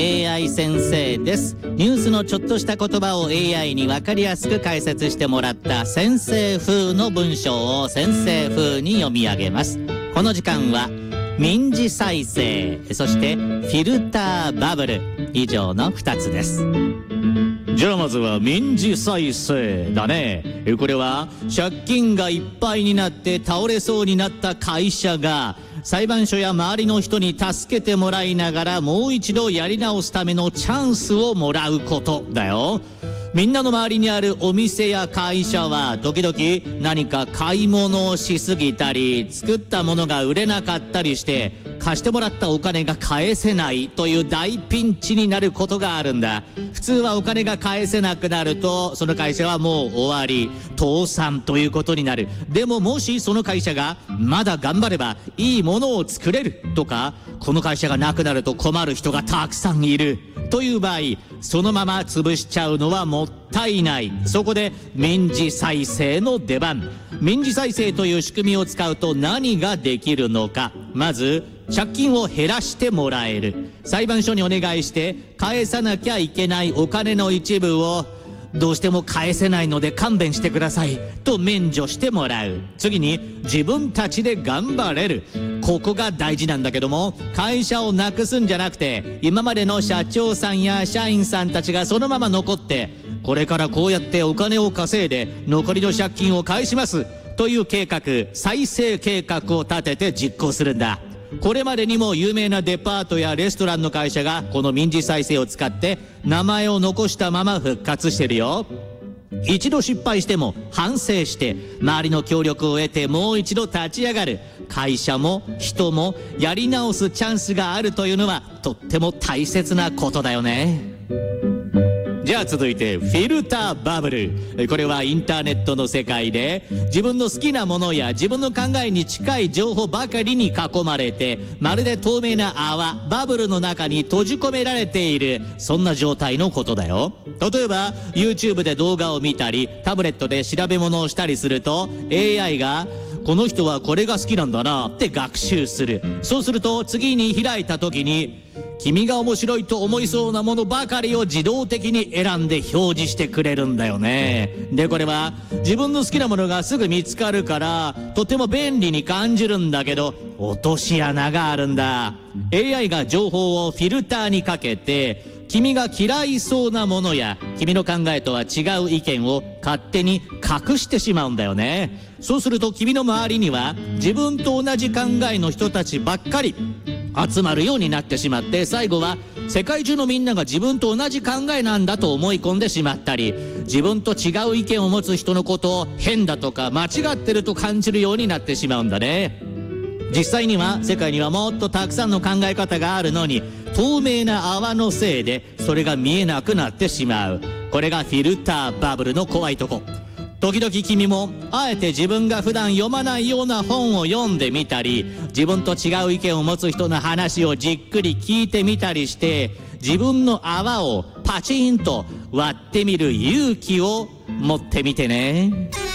AI 先生です。ニュースのちょっとした言葉を AI に分かりやすく解説してもらった先生風の文章を先生風に読み上げます。この時間は民事再生、そしてフィルターバブル、以上の2つです。じゃあまずは民事再生だね。これは借金がいっぱいになって倒れそうになった会社が裁判所や周りの人に助けてもらいながらもう一度やり直すためのチャンスをもらうことだよ。みんなの周りにあるお店や会社は時々何か買い物をしすぎたり、作ったものが売れなかったりして貸してもらったお金が返せないという大ピンチになることがあるんだ。普通はお金が返せなくなるとその会社はもう終わり、倒産ということになる。でももしその会社がまだ頑張ればいいものを作れるとか、この会社がなくなると困る人がたくさんいるという場合、そのまま潰しちゃうのはもったいない。そこで民事再生の出番。民事再生という仕組みを使うと何ができるのか。まず借金を減らしてもらえる。裁判所にお願いして返さなきゃいけないお金の一部をどうしても返せないので勘弁してくださいと免除してもらう。次に自分たちで頑張れる。ここが大事なんだけども、会社をなくすんじゃなくて今までの社長さんや社員さんたちがそのまま残って、これからこうやってお金を稼いで残りの借金を返しますという計画、再生計画を立てて実行するんだ。これまでにも有名なデパートやレストランの会社がこの民事再生を使って名前を残したまま復活してるよ。一度失敗しても反省して周りの協力を得てもう一度立ち上がる。会社も人もやり直すチャンスがあるというのはとっても大切なことだよね。じゃあ続いてフィルターバブル。これはインターネットの世界で自分の好きなものや自分の考えに近い情報ばかりに囲まれて、まるで透明な泡、バブルの中に閉じ込められている、そんな状態のことだよ。例えば YouTube で動画を見たりタブレットで調べ物をしたりすると AI がこの人はこれが好きなんだなって学習する。そうすると次に開いた時に君が面白いと思いそうなものばかりを自動的に選んで表示してくれるんだよね。でこれは自分の好きなものがすぐ見つかるからとても便利に感じるんだけど、落とし穴があるんだ。 AI が情報をフィルターにかけて君が嫌いそうなものや君の考えとは違う意見を勝手に隠してしまうんだよね。そうすると君の周りには自分と同じ考えの人たちばっかり集まるようになってしまって、最後は世界中のみんなが自分と同じ考えなんだと思い込んでしまったり、自分と違う意見を持つ人のことを変だとか間違ってると感じるようになってしまうんだね。実際には世界にはもっとたくさんの考え方があるのに、透明な泡のせいでそれが見えなくなってしまう。これがフィルターバブルの怖いとこ。時々君もあえて自分が普段読まないような本を読んでみたり、自分と違う意見を持つ人の話をじっくり聞いてみたりして、自分の泡をパチンと割ってみる勇気を持ってみてね。